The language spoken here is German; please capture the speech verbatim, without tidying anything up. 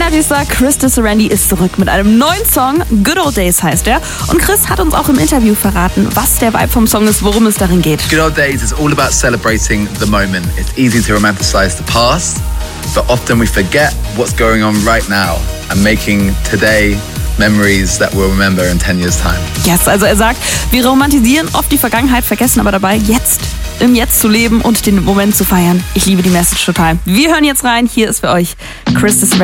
neunziger Chris Disserandy ist zurück mit einem neuen Song. Good Old Days heißt er. Und Chris hat uns auch im Interview verraten, was der Vibe vom Song ist, worum es darin geht. Good Old Days is all about celebrating the moment. It's easy to romanticize the past, but often we forget what's going on right now and making today memories that we'll remember in ten years time. Yes, also er sagt, wir romantisieren oft die Vergangenheit, vergessen aber dabei, jetzt im Jetzt zu leben und den Moment zu feiern. Ich liebe die Message total. Wir hören jetzt rein. Hier ist für euch Chris Disserandy.